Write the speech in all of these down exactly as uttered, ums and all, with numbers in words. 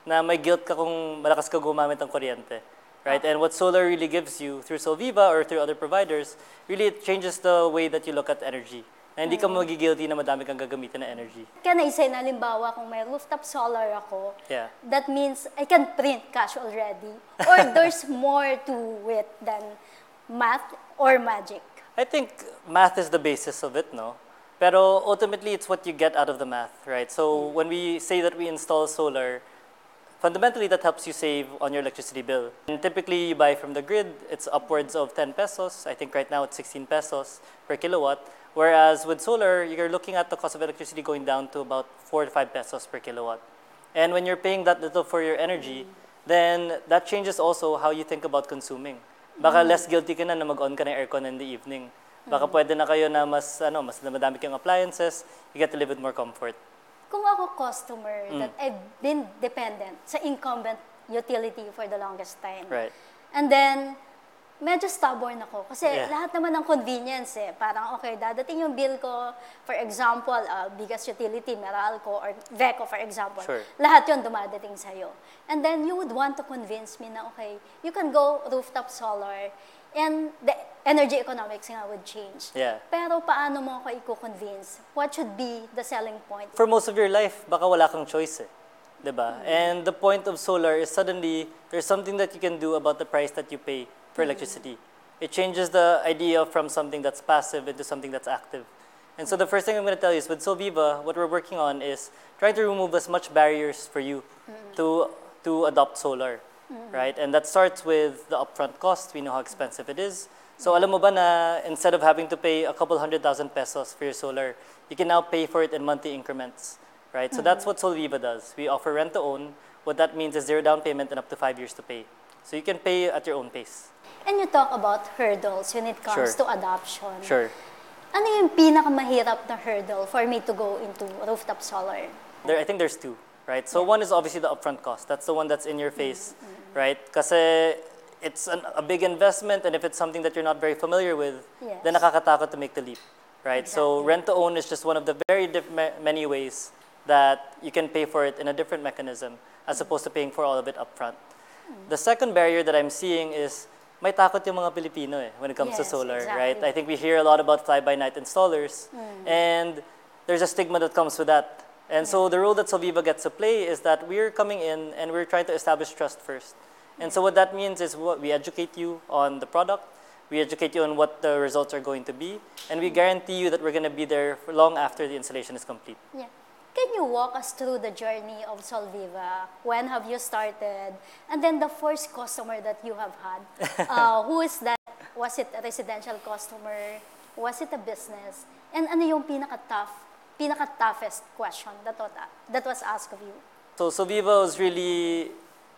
na may guilt ka kung malakas ka gumamit ng kuryente. Right? And what solar really gives you through Solviva or through other providers, really it changes the way that you look at energy. Na hindi ka magigilty na madami kang gagamitin na energy. Can I say, na halimbawa, kung may rooftop solar ako, yeah. that means I can print cash already. Or there's more to it than math or magic. I think math is the basis of it, no? Pero ultimately, it's what you get out of the math, right? So when we say that we install solar, fundamentally, that helps you save on your electricity bill. And typically, you buy from the grid, it's upwards of ten pesos. I think right now it's sixteen pesos per kilowatt. Whereas with solar, you're looking at the cost of electricity going down to about four to five pesos per kilowatt. And when you're paying that little for your energy, then that changes also how you think about consuming. Baka less guilty ka na na mag-on ka ng aircon in the evening. Baka pwede na kayo na mas, ano, mas madami kayong appliances, you get to live with more comfort. Kung ako customer mm. that I've been dependent sa incumbent utility for the longest time. Right. And then, medyo stubborn ako. Kasi yeah. lahat naman ng convenience eh. Parang, okay, dadating yung bill ko, for example, uh, biggest utility, Meralco, or Veco, for example. Sure. Lahat yun dumadating sa'yo. And then, you would want to convince me na, okay, you can go rooftop solar, and the energy economics nga would change. Yeah. Pero paano mo ako i-convince? What should be the selling point? For most of your life, baka wala kang choice eh. Diba? Mm-hmm. And the point of solar is suddenly, there's something that you can do about the price that you pay for electricity. Mm-hmm. It changes the idea from something that's passive into something that's active. And so the first thing I'm going to tell you is with Solviva, what we're working on is trying to remove as much barriers for you mm-hmm. to, to adopt solar. Mm-hmm. Right? And that starts with the upfront cost. We know how expensive it is. So alam mo ba na instead of having to pay a couple hundred thousand pesos for your solar, you can now pay for it in monthly increments. Right? So mm-hmm. that's what Solviva does. We offer rent to own. What that means is zero down payment and up to five years to pay. So you can pay at your own pace. And you talk about hurdles when it comes sure. to adoption. Sure. Ano yung pinakamahirap na hurdle for me to go into rooftop solar? There, I think there's two, right? So yeah. one is obviously the upfront cost. That's the one that's in your face, mm-hmm. right? Kasi it's an, a big investment, and if it's something that you're not very familiar with, yes. then nakakatakot to make the leap, right? Exactly. So rent to own is just one of the very diff- many ways that you can pay for it in a different mechanism as opposed to paying for all of it upfront. Mm-hmm. The second barrier that I'm seeing is may takot yung mga Pilipino eh when it comes yes, to solar, exactly. right? I think we hear a lot about fly-by-night installers, mm. and there's a stigma that comes with that. And yeah. so the role that Solviva gets to play is that we're coming in and we're trying to establish trust first. And yeah. so what that means is what we educate you on the product, we educate you on what the results are going to be, and we guarantee you that we're going to be there for long after the installation is complete. Yeah. Can you walk us through the journey of Solviva? When have you started? And then the first customer that you have had, uh, who is that? Was it a residential customer? Was it a business? And ano yung pinaka-tough, pinaka-toughest question that was, that was asked of you? So Solviva was really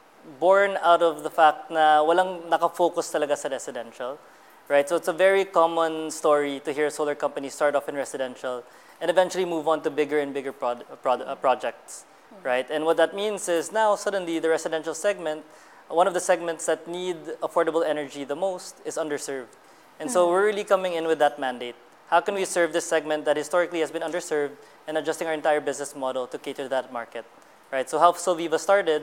born out of the fact na walang nakafocus talaga sa residential. Right? So it's a very common story to hear a solar company start off in residential and eventually move on to bigger and bigger prod, prod, uh, projects, mm-hmm. right? And what that means is now suddenly the residential segment, one of the segments that need affordable energy the most is underserved. And mm-hmm. so we're really coming in with that mandate. How can we serve this segment that historically has been underserved and adjusting our entire business model to cater to that market, right? So how Solviva started,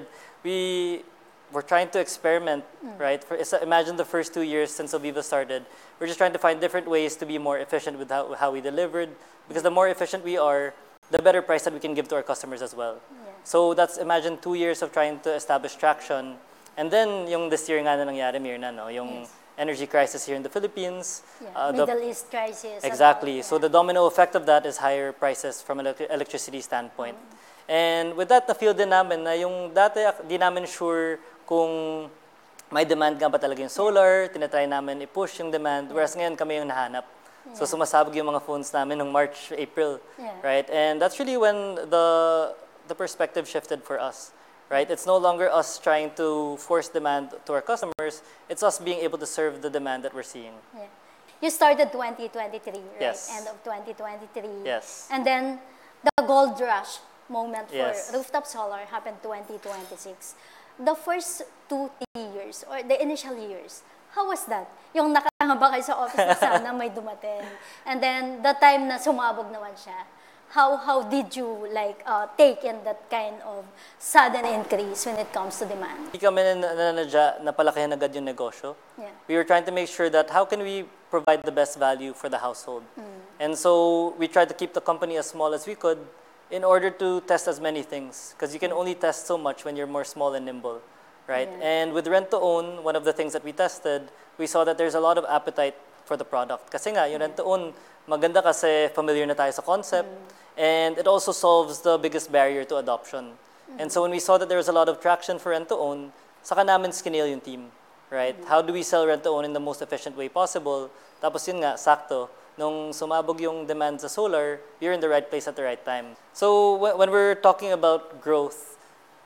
we we're trying to experiment, mm. right? For, imagine the first two years since Solviva started. We're just trying to find different ways to be more efficient with how, how we delivered. Because the more efficient we are, the better price that we can give to our customers as well. Yeah. So that's, imagine two years of trying to establish traction. And then, yung this year nga na nangyari, Mirna, no? Yung yes. energy crisis here in the Philippines. Yeah. Uh, Middle the, East crisis. Exactly. All, yeah. So the domino effect of that is higher prices from an elect- electricity standpoint. Mm. And with that, na-feel din namin na yung dati, di namin sure kung may demand nga ba talaga yung solar, tinatry namin i-push yung demand, whereas ngayon kami yung nahanap. Yeah. So sumasabog yung mga phones namin noong March, April, yeah. right? And that's really when the the perspective shifted for us, right? It's no longer us trying to force demand to our customers, it's us being able to serve the demand that we're seeing. Yeah. You started twenty twenty-three, right? Yes. End of twenty twenty-three. Yes. And then the gold rush moment for yes. rooftop solar happened twenty twenty-six. The first two, three years, or the initial years, how was that? Yung nakangaba kayo sa office na sana may dumating. And then, the time na sumabog naman siya, how how did you like uh, take in that kind of sudden increase when it comes to demand? Hindi kami na, na, na, na, napalakihan agad yung negosyo. Yeah. We were trying to make sure that how can we provide the best value for the household. And so we tried to keep the company as small as we could in order to test as many things, because you can only test so much when you're more small and nimble, right? Yeah. And with rent to own, one of the things that we tested, we saw that there's a lot of appetite for the product. Kasi nga, yung rent to own, maganda kasi familiar na tayo sa concept, and it also solves the biggest barrier to adoption. And so when we saw that there was a lot of traction for rent to own, saka namin scale yung team, right? How do we sell rent to own in the most efficient way possible? Tapos yun nga, sakto, nung sumabog yung demand sa solar, you're in the right place at the right time. So when, when we're talking about growth,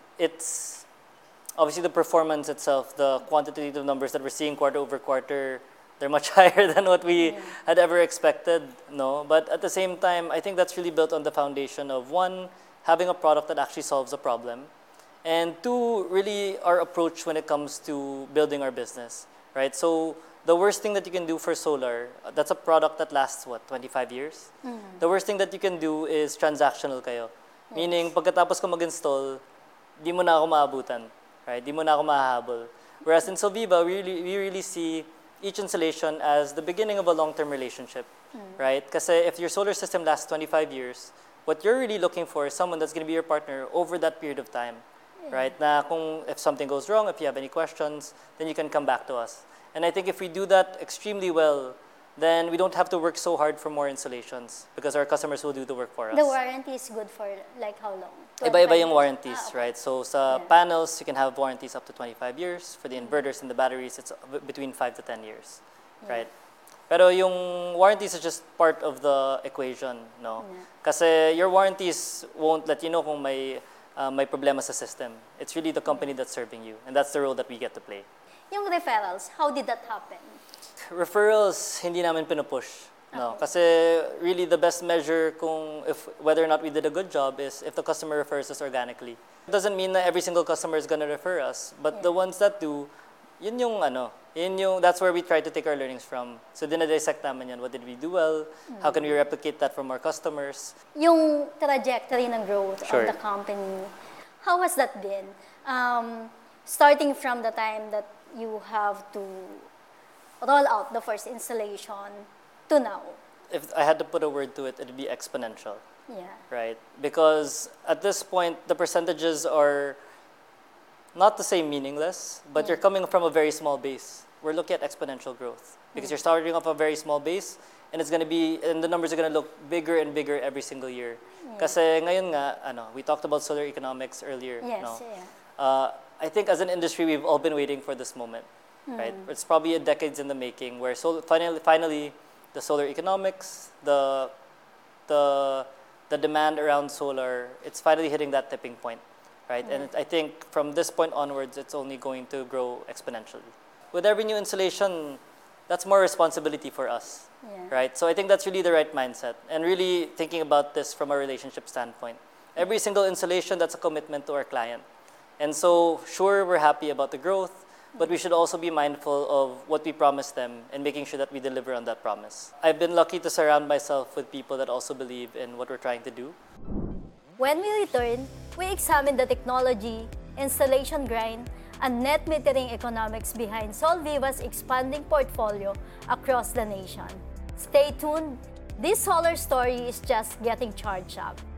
it's obviously the performance itself, the quantitative numbers that we're seeing quarter over quarter, they're much higher than what we Yeah. had ever expected, no? But at the same time, I think that's really built on the foundation of one, having a product that actually solves a problem, and two, really our approach when it comes to building our business, right? So the worst thing that you can do for solar, uh, that's a product that lasts, what, twenty-five years? The worst thing that you can do is transactional kayo. Meaning, pagkatapos ko mag-install, di mo na ako maabutan, right? Di mo na ako mahahabol. Whereas in Solviva, we really, we really see each installation as the beginning of a long-term relationship, right? Kasi if your solar system lasts twenty-five years, what you're really looking for is someone that's going to be your partner over that period of time, right? Na kung if something goes wrong, if you have any questions, then you can come back to us. And I think if we do that extremely well, then we don't have to work so hard for more installations because our customers will do the work for us. The warranty is good for like how long? Iba-iba yung twenty-five years? warranties, Ah, okay. right? So sa Yeah. panels, you can have warranties up to twenty-five years. For the inverters and the batteries, it's b- between five to ten years, right? Pero yung warranties is just part of the equation, no? Kasi your warranties won't let you know kung may uh, may problema sa system. It's really the company that's serving you, and that's the role that we get to play. Yung referrals, how did that happen? Referrals, hindi namin pinupush. No, kasi really the best measure kung if whether or not we did a good job is if the customer refers us organically. It doesn't mean that every single customer is gonna refer us, but the ones that do, yun yung ano, yun yung that's where we try to take our learnings from. So dinadissect namin yan. What did we do well? How can we replicate that from our customers? Yung trajectory ng growth Sure. of the company, how has that been? Um, starting from the time that you have to roll out the first installation to now. If I had to put a word to it, it'd be exponential, Yeah. right? Because at this point, the percentages are not to say meaningless, but you're coming from a very small base. We're looking at exponential growth because you're starting off a very small base, and it's going to be, and the numbers are going to look bigger and bigger every single year. Kasi ngayon nga, ano, we talked about solar economics earlier. Yes, no? yeah. Uh, I think as an industry, we've all been waiting for this moment, right? It's probably a decades in the making, where so finally, finally, the solar economics, the the the demand around solar, it's finally hitting that tipping point, right? And it, I think from this point onwards, it's only going to grow exponentially. With every new installation, that's more responsibility for us, Yeah. right? So I think that's really the right mindset, and really thinking about this from a relationship standpoint. Every single installation, that's a commitment to our client. And so, sure, we're happy about the growth, but we should also be mindful of what we promise them and making sure that we deliver on that promise. I've been lucky to surround myself with people that also believe in what we're trying to do. When we return, we examine the technology, installation grind, and net metering economics behind Solviva's expanding portfolio across the nation. Stay tuned. This solar story is just getting charged up.